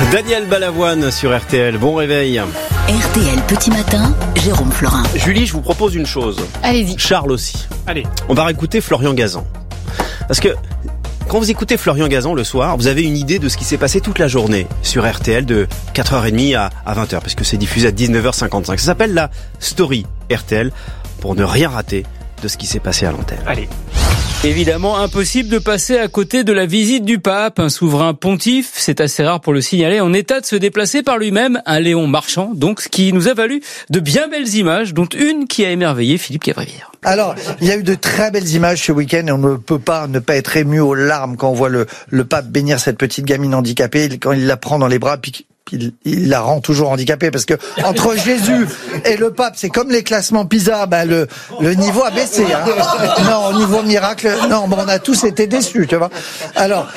Daniel Balavoine sur RTL, bon réveil. RTL Petit Matin, Jérôme Florin. Julie, je vous propose une chose. Allez-y. Charles aussi. Allez. On va réécouter Florian Gazan. Parce que quand vous écoutez Florian Gazan le soir, vous avez une idée de ce qui s'est passé toute la journée sur RTL de 4h30 à 20h, parce que c'est diffusé à 19h55. Ça s'appelle la Story RTL, pour ne rien rater de ce qui s'est passé à l'antenne. Allez. Évidemment, impossible de passer à côté de la visite du pape, un souverain pontife, c'est assez rare pour le signaler, en état de se déplacer par lui-même, un Léon marchand, donc, ce qui nous a valu de bien belles images, dont une qui a émerveillé Philippe Cavrivière. Alors, il y a eu de très belles images ce week-end et on ne peut pas ne pas être ému aux larmes quand on voit le pape bénir cette petite gamine handicapée, quand il la prend dans les bras, puis il la rend toujours handicapée, parce que entre Jésus et le pape, c'est comme les classements PISA, le niveau a baissé. Hein. Non, au niveau miracle, non, on a tous été déçus, tu vois. Alors,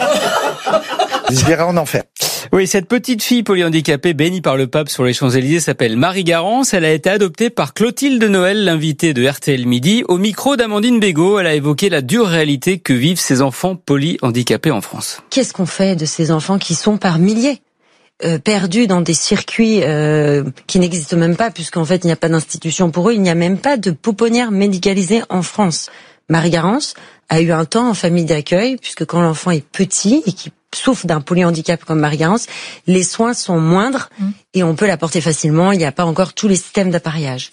je dirais en enfer. Oui, cette petite fille polyhandicapée bénie par le pape sur les Champs-Élysées s'appelle Marie Garance. Elle a été adoptée par Clotilde Noël, l'invitée de RTL Midi. Au micro d'Amandine Bégaud, elle a évoqué la dure réalité que vivent ces enfants polyhandicapés en France. Qu'est-ce qu'on fait de ces enfants qui sont par milliers perdus dans des circuits qui n'existent même pas, puisqu'en fait il n'y a pas d'institution pour eux, il n'y a même pas de pouponnière médicalisée en France. Marie Garance a eu un temps en famille d'accueil, puisque quand l'enfant est petit et qui souffre d'un polyhandicap comme Marie Garance, les soins sont moindres et on peut la porter facilement, il n'y a pas encore tous les systèmes d'appareillage.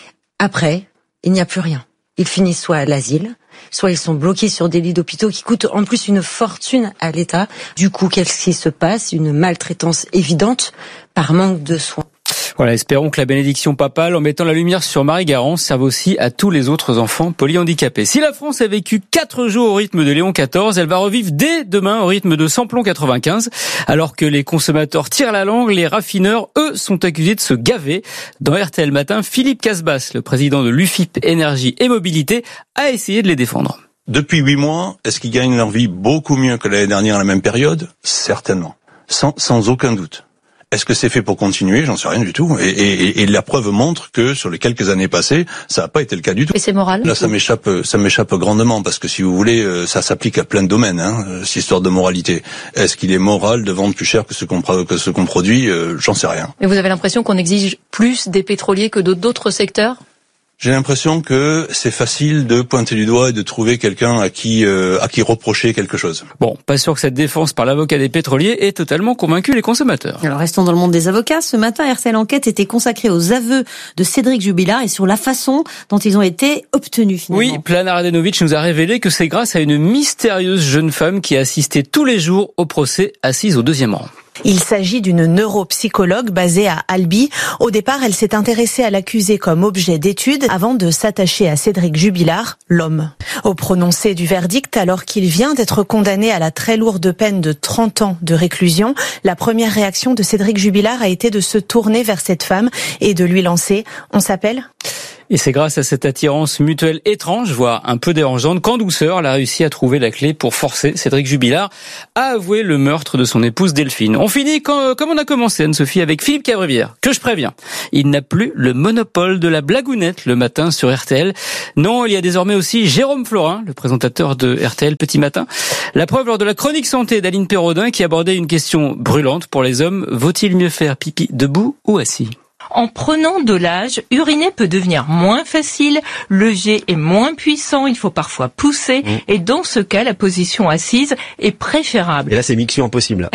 Après, il n'y a plus rien. Ils finissent soit à l'asile, soit ils sont bloqués sur des lits d'hôpitaux qui coûtent en plus une fortune à l'État. Du coup, qu'est-ce qui se passe? Une maltraitance évidente par manque de soins. Voilà, espérons que la bénédiction papale, en mettant la lumière sur Marie Garance, serve aussi à tous les autres enfants polyhandicapés. Si la France a vécu 4 jours au rythme de Léon XIV, elle va revivre dès demain au rythme de Samplon 95. Alors que les consommateurs tirent la langue, les raffineurs, eux, sont accusés de se gaver. Dans RTL Matin, Philippe Casbas, le président de l'UFIP Énergie et Mobilité, a essayé de les défendre. Depuis 8 mois, est-ce qu'ils gagnent leur vie beaucoup mieux que l'année dernière à la même période? Certainement. Sans aucun doute. Est-ce que c'est fait pour continuer? J'en sais rien du tout. Et la preuve montre que sur les quelques années passées, ça n'a pas été le cas du tout. Et c'est moral? Là, ça m'échappe grandement, parce que si vous voulez, ça s'applique à plein de domaines, cette histoire de moralité. Est-ce qu'il est moral de vendre plus cher que ce qu'on produit? J'en sais rien. Mais vous avez l'impression qu'on exige plus des pétroliers que d'autres secteurs? J'ai l'impression que c'est facile de pointer du doigt et de trouver quelqu'un à qui reprocher quelque chose. Bon, pas sûr que cette défense par l'avocat des pétroliers ait totalement convaincu les consommateurs. Alors restons dans le monde des avocats. Ce matin, RTL Enquête était consacrée aux aveux de Cédric Jubilard et sur la façon dont ils ont été obtenus finalement. Oui, Plana Radenovic nous a révélé que c'est grâce à une mystérieuse jeune femme qui a assisté tous les jours au procès, assise au 2e rang. Il s'agit d'une neuropsychologue basée à Albi. Au départ, elle s'est intéressée à l'accusé comme objet d'étude avant de s'attacher à Cédric Jubilard, l'homme. Au prononcé du verdict, alors qu'il vient d'être condamné à la très lourde peine de 30 ans de réclusion, la première réaction de Cédric Jubilard a été de se tourner vers cette femme et de lui lancer « On s'appelle ?» Et c'est grâce à cette attirance mutuelle étrange, voire un peu dérangeante, qu'en douceur, elle a réussi à trouver la clé pour forcer Cédric Jubilard à avouer le meurtre de son épouse Delphine. On finit comme on a commencé, Anne-Sophie, avec Philippe Cavrivière, que je préviens. Il n'a plus le monopole de la blagounette le matin sur RTL. Non, il y a désormais aussi Jérôme Florin, le présentateur de RTL Petit Matin. La preuve lors de la chronique santé d'Aline Pérodin qui abordait une question brûlante pour les hommes. Vaut-il mieux faire pipi debout ou assis ? En prenant de l'âge, uriner peut devenir moins facile, le jet est moins puissant, il faut parfois pousser, et dans ce cas, la position assise est préférable. Et là, c'est Mission Impossible.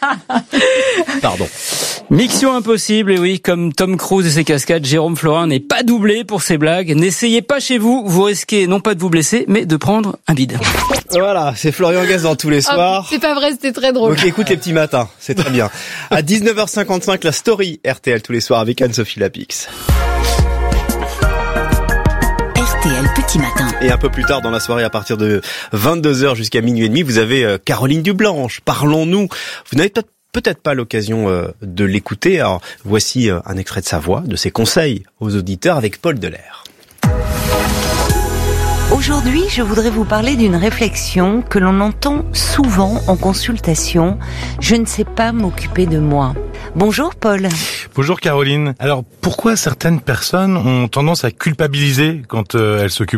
Pardon. Mission Impossible, et oui, comme Tom Cruise et ses cascades, Jérôme Florin n'est pas doublé pour ses blagues. N'essayez pas chez vous, vous risquez non pas de vous blesser, mais de prendre un bide. Voilà, c'est Florian Gazan tous les soirs. C'est pas vrai, c'était très drôle. Ok, écoute les petits matins, c'est très bien. À 19h55, la story RTL tous les soirs avec Anne-Sophie Lapix. RTL Petit Matin. Et un peu plus tard dans la soirée, à partir de 22h jusqu'à minuit et demi, vous avez Caroline Dublanche. Parlons-nous. Vous n'avez peut-être pas l'occasion de l'écouter. Alors, voici un extrait de sa voix, de ses conseils aux auditeurs avec Paul Delair. Aujourd'hui, je voudrais vous parler d'une réflexion que l'on entend souvent en consultation. Je ne sais pas m'occuper de moi. Bonjour Paul. Bonjour Caroline. Alors, pourquoi certaines personnes ont tendance à culpabiliser quand elles s'occupent d'elles-mêmes ?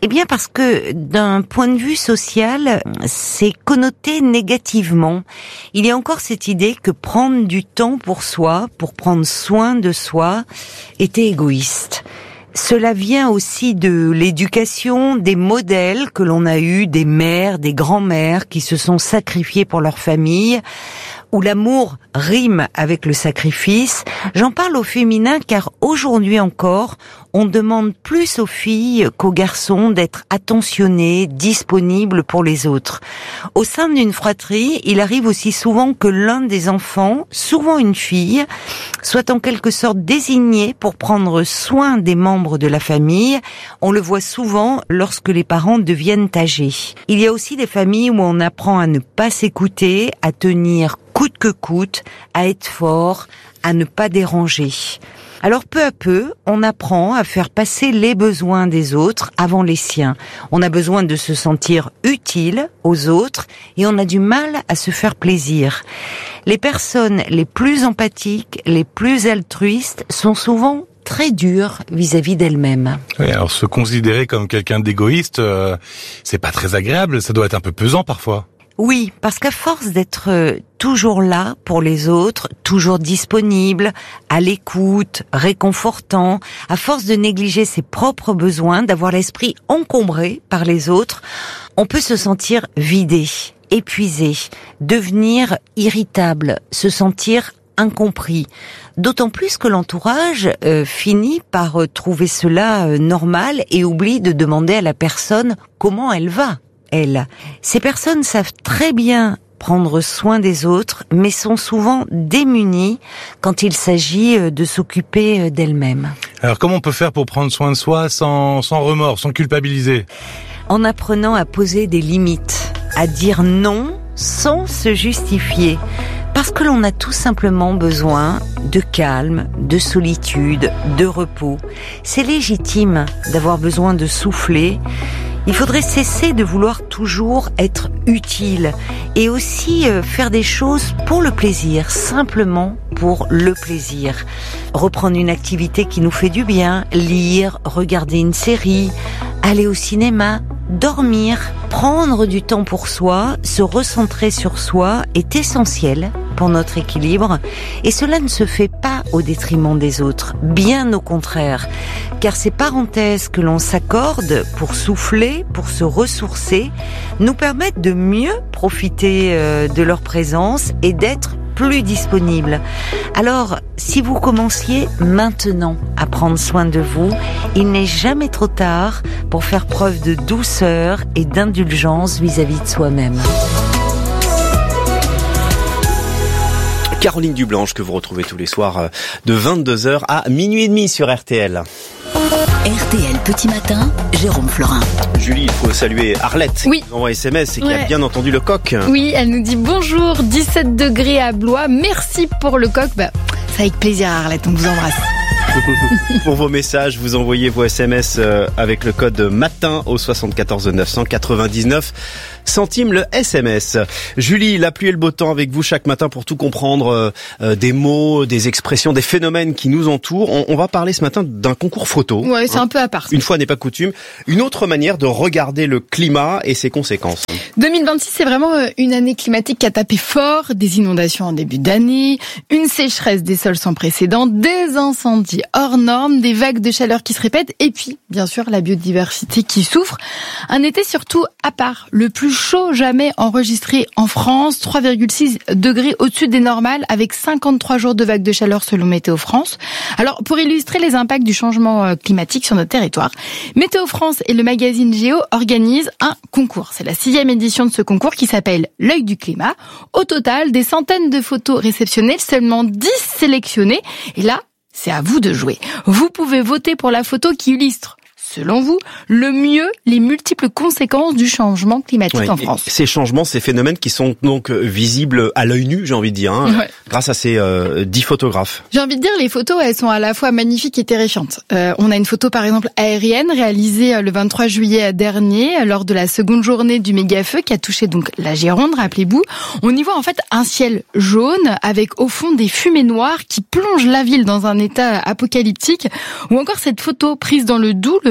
Eh bien parce que d'un point de vue social, c'est connoté négativement. Il y a encore cette idée que prendre du temps pour soi, pour prendre soin de soi, était égoïste. Cela vient aussi de l'éducation, des modèles que l'on a eus, des mères, des grands-mères qui se sont sacrifiées pour leur famille, où l'amour rime avec le sacrifice. J'en parle au féminin car aujourd'hui encore, on demande plus aux filles qu'aux garçons d'être attentionnés, disponibles pour les autres. Au sein d'une fratrie, il arrive aussi souvent que l'un des enfants, souvent une fille, soit en quelque sorte désigné pour prendre soin des membres de la famille. On le voit souvent lorsque les parents deviennent âgés. Il y a aussi des familles où on apprend à ne pas s'écouter, à tenir coûte que coûte, à être fort, à ne pas déranger. Alors peu à peu, on apprend à faire passer les besoins des autres avant les siens. On a besoin de se sentir utile aux autres et on a du mal à se faire plaisir. Les personnes les plus empathiques, les plus altruistes sont souvent très dures vis-à-vis d'elles-mêmes. Oui, alors se considérer comme quelqu'un d'égoïste, c'est pas très agréable, ça doit être un peu pesant parfois. Oui, parce qu'à force d'être toujours là pour les autres, toujours disponible, à l'écoute, réconfortant, à force de négliger ses propres besoins, d'avoir l'esprit encombré par les autres, on peut se sentir vidé, épuisé, devenir irritable, se sentir incompris. D'autant plus que l'entourage finit par trouver cela normal et oublie de demander à la personne comment elle va. Ces personnes savent très bien prendre soin des autres, mais sont souvent démunies quand il s'agit de s'occuper d'elles-mêmes. Alors comment on peut faire pour prendre soin de soi sans remords, sans culpabiliser ? En apprenant à poser des limites, à dire non sans se justifier. Parce que l'on a tout simplement besoin de calme, de solitude, de repos. C'est légitime d'avoir besoin de souffler. Il faudrait cesser de vouloir toujours être utile et aussi faire des choses pour le plaisir, simplement pour le plaisir. Reprendre une activité qui nous fait du bien, lire, regarder une série, aller au cinéma, dormir, prendre du temps pour soi, se recentrer sur soi est essentiel pour notre équilibre et cela ne se fait pas au détriment des autres, bien au contraire, car ces parenthèses que l'on s'accorde pour souffler, pour se ressourcer, nous permettent de mieux profiter de leur présence et d'être plus disponible. Alors, si vous commenciez maintenant à prendre soin de vous, il n'est jamais trop tard pour faire preuve de douceur et d'indulgence vis-à-vis de soi-même. Caroline Dublanche que vous retrouvez tous les soirs de 22h à minuit et demi sur RTL. RTL Petit Matin, Jérôme Florin. Julie, il faut saluer Arlette qui nous envoie SMS et qui a bien entendu le coq. Oui, elle nous dit bonjour, 17 degrés à Blois, merci pour le coq. C'est avec plaisir Arlette, on vous embrasse. Pour vos messages, vous envoyez vos SMS avec le code MATIN au 74 999 centimes le SMS. Julie, la pluie et le beau temps avec vous chaque matin pour tout comprendre, des mots, des expressions, des phénomènes qui nous entourent. On va parler ce matin d'un concours photo. Ouais, c'est un peu à part. Une fois n'est pas coutume, une autre manière de regarder le climat et ses conséquences. 2026, c'est vraiment une année climatique qui a tapé fort, des inondations en début d'année, une sécheresse des sols sans précédent, des incendies hors normes, des vagues de chaleur qui se répètent et puis, bien sûr, la biodiversité qui souffre. Un été surtout à part, le plus chaud jamais enregistré en France, 3,6 degrés au-dessus des normales avec 53 jours de vagues de chaleur selon Météo France. Alors, pour illustrer les impacts du changement climatique sur notre territoire, Météo France et le magazine Géo organisent un concours. C'est la 6e édition de ce concours qui s'appelle l'œil du climat. Au total, des centaines de photos réceptionnées, seulement 10 sélectionnées. Et là, c'est à vous de jouer. Vous pouvez voter pour la photo qui illustre, selon vous, le mieux les multiples conséquences du changement climatique en France. Ces changements, ces phénomènes qui sont donc visibles à l'œil nu, j'ai envie de dire, grâce à ces 10 photographes. J'ai envie de dire, les photos, elles sont à la fois magnifiques et terrifiantes. On a une photo, par exemple, aérienne, réalisée le 23 juillet dernier, lors de la seconde journée du méga-feu qui a touché donc la Gironde, rappelez-vous. On y voit en fait un ciel jaune avec au fond des fumées noires qui plongent la ville dans un état apocalyptique. Ou encore cette photo prise dans le Doubs le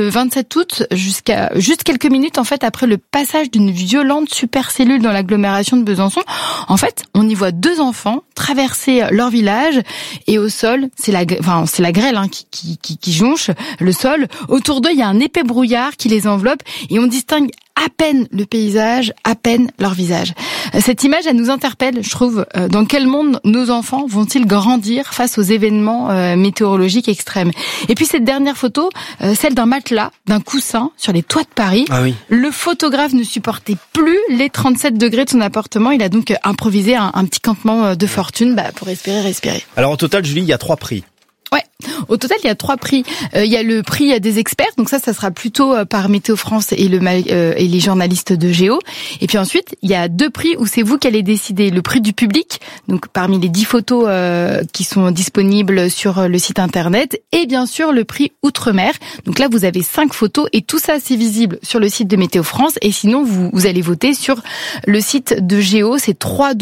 le 27 août jusqu'à juste quelques minutes en fait après le passage d'une violente supercellule dans l'agglomération de Besançon. En fait, on y voit 2 enfants traverser leur village et au sol, c'est la grêle qui jonche le sol. Autour d'eux, il y a un épais brouillard qui les enveloppe et on distingue à peine le paysage, à peine leur visage. Cette image, elle nous interpelle, je trouve. Dans quel monde nos enfants vont-ils grandir face aux événements météorologiques extrêmes? Et puis cette dernière photo, celle d'un matelas, d'un coussin sur les toits de Paris. Ah oui. Le photographe ne supportait plus les 37 degrés de son appartement. Il a donc improvisé un petit campement de fortune pour respirer. Alors au total, Julie, il y a 3 prix. Ouais, au total, il y a 3 prix. Il y a le prix des experts, donc ça sera plutôt par Météo France et les journalistes de Géo. Et puis ensuite, il y a 2 prix où c'est vous qui allez décider. Le prix du public, donc parmi les 10 photos qui sont disponibles sur le site internet, et bien sûr le prix Outre-mer. Donc là, vous avez 5 photos et tout ça, c'est visible sur le site de Météo France. Et sinon, vous allez voter sur le site de Géo, c'est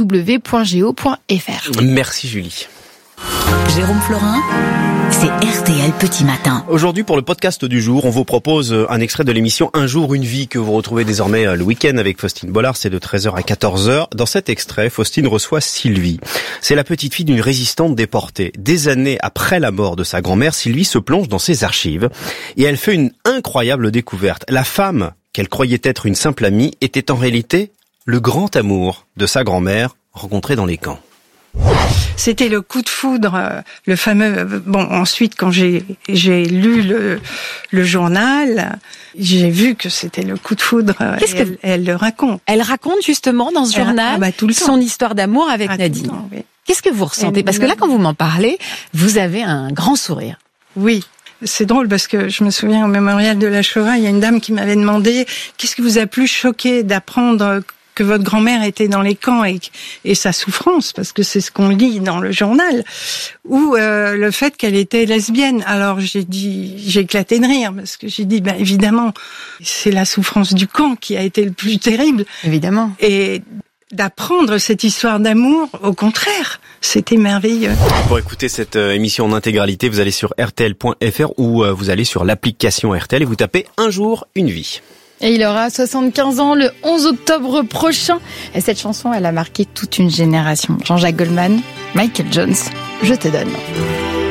www.geo.fr. Merci Julie. Jérôme Florin, c'est RTL Petit Matin. Aujourd'hui, pour le podcast du jour, on vous propose un extrait de l'émission Un jour, une vie que vous retrouvez désormais le week-end avec Faustine Bollard. C'est de 13h à 14h. Dans cet extrait, Faustine reçoit Sylvie. C'est la petite fille d'une résistante déportée. Des années après la mort de sa grand-mère, Sylvie se plonge dans ses archives et elle fait une incroyable découverte. La femme qu'elle croyait être une simple amie était en réalité le grand amour de sa grand-mère rencontré dans les camps. C'était le coup de foudre, le fameux. Bon, ensuite, quand j'ai lu le journal, j'ai vu que c'était le coup de foudre. Elle le raconte. Elle raconte justement dans ce journal tout le temps. Son histoire d'amour avec Nadine. Temps, oui. Qu'est-ce que vous ressentez? Parce que là, quand vous m'en parlez, vous avez un grand sourire. Oui. C'est drôle parce que je me souviens au mémorial de la Shoah, il y a une dame qui m'avait demandé qu'est-ce qui vous a plus choqué d'apprendre que votre grand-mère était dans les camps et sa souffrance, parce que c'est ce qu'on lit dans le journal, ou le fait qu'elle était lesbienne. Alors j'ai éclaté de rire, parce que j'ai dit, évidemment, c'est la souffrance du camp qui a été le plus terrible. Évidemment. Et d'apprendre cette histoire d'amour, au contraire, c'était merveilleux. Pour écouter cette émission en intégralité, vous allez sur rtl.fr ou vous allez sur l'application RTL et vous tapez Un jour, une vie. Et il aura 75 ans le 11 octobre prochain. Et cette chanson, elle a marqué toute une génération. Jean-Jacques Goldman, Michael Jones, Je te donne.